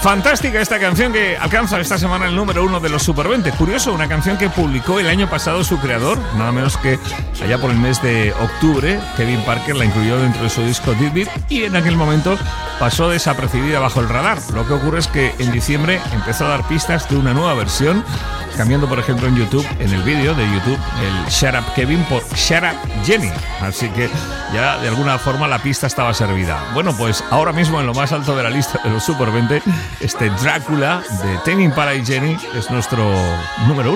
Fantástica esta canción que alcanza esta semana el número 1 de los Super 20. Curioso, una canción que publicó el año pasado su creador, nada menos que allá por el mes de octubre. Kevin Parker la incluyó dentro de su disco Dead Beat y en aquel momento pasó desapercibida bajo el radar. Lo que ocurre es que en diciembre empezó a dar pistas de una nueva versión, cambiando por ejemplo en YouTube, en el vídeo de YouTube, el Shut Up Kevin por Shut Up Jenny. Así que ya de alguna forma la pista estaba servida. Bueno, pues ahora mismo en lo más alto de la lista de los Super 20, este Drácula de Tame Impala y Jenny es nuestro número 1.